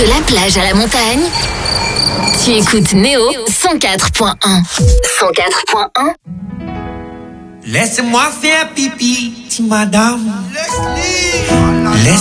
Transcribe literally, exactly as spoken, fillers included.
De la plage à la montagne, tu écoutes Néo cent quatre point un. cent quatre point un. Laisse-moi faire pipi, ti madame. Laisse